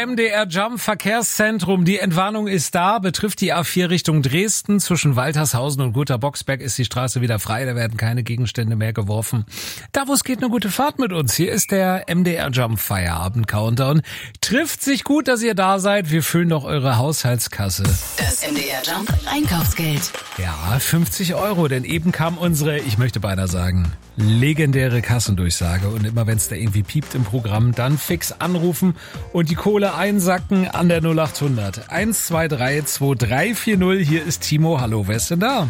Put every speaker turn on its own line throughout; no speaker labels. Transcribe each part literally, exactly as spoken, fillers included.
M D R Jump Verkehrszentrum. Die Entwarnung ist da, betrifft die A vier Richtung Dresden. Zwischen Waltershausen und Guter Boxberg ist die Straße wieder frei. Da werden keine Gegenstände mehr geworfen. Da, wo es geht, eine gute Fahrt mit uns. Hier ist der M D R Jump Feierabend Countdown. Trifft sich gut, dass ihr da seid. Wir füllen doch eure Haushaltskasse.
Das M D R Jump Einkaufsgeld.
Ja, fünfzig Euro, denn eben kam unsere, ich möchte beinahe sagen, legendäre Kassendurchsage. Und immer wenn es da irgendwie piept im Programm, dann fix anrufen und die Kohle einsacken an der null acht hundert eins zwei drei zwei drei vier null. Hier ist Timo. Hallo, wer ist denn da?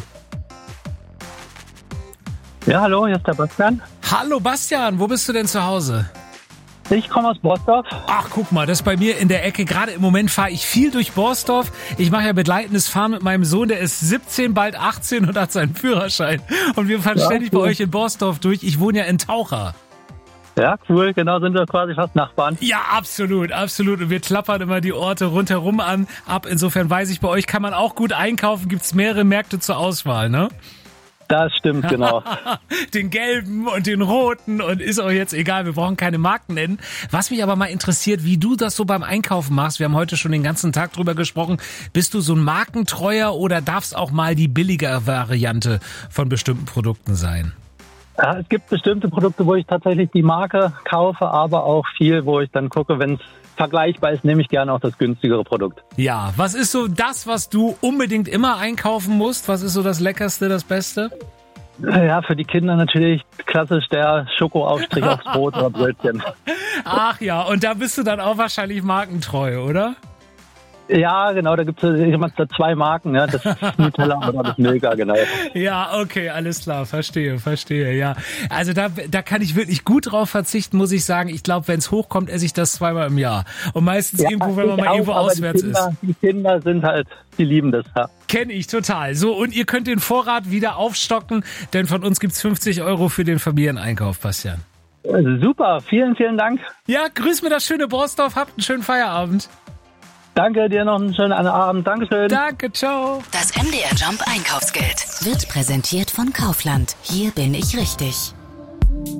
Ja, hallo, hier ist der Bastian.
Hallo Bastian, wo bist du denn zu Hause?
Ich komme aus Borsdorf.
Ach, guck mal, das ist bei mir in der Ecke. Gerade im Moment fahre ich viel durch Borsdorf. Ich mache ja begleitendes Fahren mit meinem Sohn, der ist siebzehn, bald achtzehn und hat seinen Führerschein. Und wir fahren ja, ständig cool. bei euch in Borsdorf durch. Ich wohne ja in Taucher.
Ja, cool, genau, sind wir quasi fast Nachbarn.
Ja, absolut, absolut. Und wir klappern immer die Orte rundherum an, ab. Insofern weiß ich, bei euch kann man auch gut einkaufen. Gibt's mehrere Märkte zur Auswahl, ne?
Das stimmt, genau.
Den gelben und den roten und ist auch jetzt egal, wir brauchen keine Marken nennen. Was mich aber mal interessiert, wie du das so beim Einkaufen machst. Wir haben heute schon den ganzen Tag drüber gesprochen. Bist du so ein Markentreuer oder darf es auch mal die billige Variante von bestimmten Produkten sein?
Ja, es gibt bestimmte Produkte, wo ich tatsächlich die Marke kaufe, aber auch viel, wo ich dann gucke, wenn es vergleichbar ist, nehme ich gerne auch das günstigere Produkt.
Ja, was ist so das, was du unbedingt immer einkaufen musst? Was ist so das Leckerste, das Beste?
Ja, für die Kinder natürlich klassisch der Schokoaufstrich aufs Brot oder Brötchen.
Ach ja, und da bist du dann auch wahrscheinlich markentreu, oder?
Ja, genau, da gibt es da zwei Marken, ja, das Nutella oder das Milka, genau.
Ja, okay, alles klar, verstehe, verstehe, ja. Also da, da kann ich wirklich gut drauf verzichten, muss ich sagen. Ich glaube, wenn es hochkommt, esse ich das zweimal im Jahr. Und meistens ja, irgendwo, wenn man mal auch, irgendwo auswärts
die Kinder,
ist.
Die Kinder sind halt, die lieben das, ja.
Kenne ich total. So, und ihr könnt den Vorrat wieder aufstocken, denn von uns gibt's fünfzig Euro für den Familieneinkauf, Bastian.
Also super, vielen, vielen Dank.
Ja, grüß mir das schöne Borsdorf, habt einen schönen Feierabend.
Danke, dir noch einen schönen Abend. Dankeschön.
Danke, ciao.
Das M D R Jump Einkaufsgeld wird präsentiert von Kaufland. Hier bin ich richtig.